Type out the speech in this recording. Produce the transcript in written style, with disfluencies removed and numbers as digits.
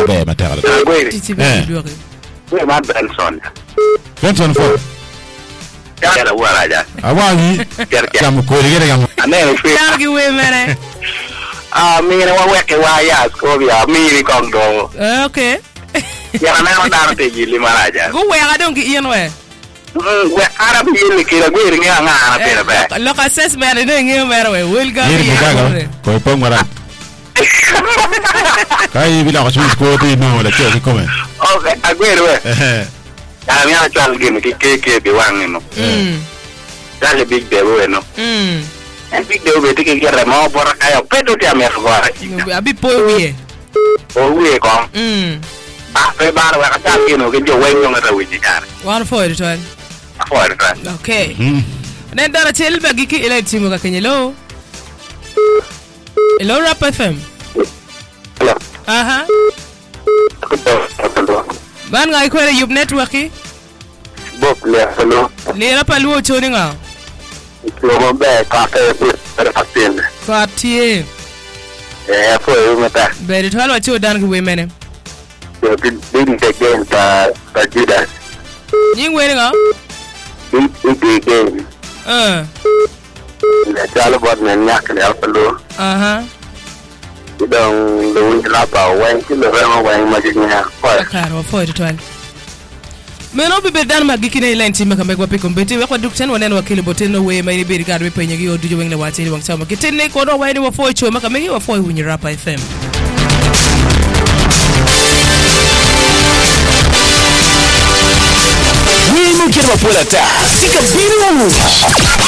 be matara we ma Benson for ya la wala ja awali kam ko ligere kam ane fi Dargi we mene. mi ne wa weke wa ya ko ya mi kong do Okay. ya na na te gili maraja Go we ga don ki yen we. we arab yini kira gwiri nga ngara pera ba Look assessment ne ngi mere we will ga. yiri bukaga ko pongora kai bila ko chus ko ti no la ke ko me okay agwiri we ya mi ana chal gini ke bi wangi no dale big de we no en big de we tike kira mo bora kayo pedo ti amer gora Abi po we. o we ko pe bar wa ka chal gino ke jo we ngata wi jara One for it one. for it Okay. Nen dara tel ba giki ile timu ka kenyelo. Hello Rap FM. hello Aha. Ban ngai ko yub network bok le hello le rapa luo choni nga. lo mo be ka pe per fatin Ka tie. fo yu mata Be de twalo cho dan ki we mene. so didn't take game ta Judas Nying we nga. didn't game le chalo bot men nyak le hello Aha. dong lu la ba wen ki le ma wen ma jinya ko Akaro fo it twalo. Meno bibe dan magiki ne line team ka megwa piko mbeti we kwa dukten wanene wakili boteno we mai be regard we penye gi odujo wengne wateli wangsama kitene ko do waini wa fo cho maka megi wa fo hunyi Rap FM. Wini kirwa pula ta. Sika bini wa